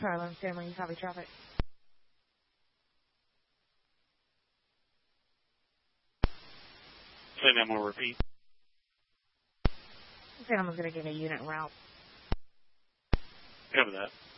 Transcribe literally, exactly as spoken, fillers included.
Tower eleven Stanley, copy traffic. Say that more, repeat. Phantom was going to give a unit route. Cover that.